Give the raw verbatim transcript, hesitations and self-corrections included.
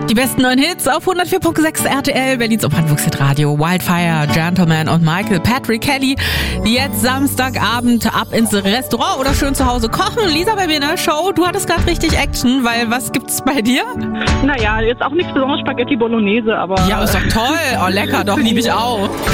Die besten neuen Hits auf hundertvier Komma sechs R T L, Berlins Opernwuchshit-Radio, Wildfire, Gentleman und Michael Patrick Kelly. Jetzt Samstagabend ab ins Restaurant oder schön zu Hause kochen. Lisa, bei mir in der Show, du hattest gerade richtig Action, weil was gibt's bei dir? Naja, jetzt auch nichts besonders Spaghetti Bolognese, aber... Ja, ist doch toll. Oh, lecker, doch, liebe ich auch.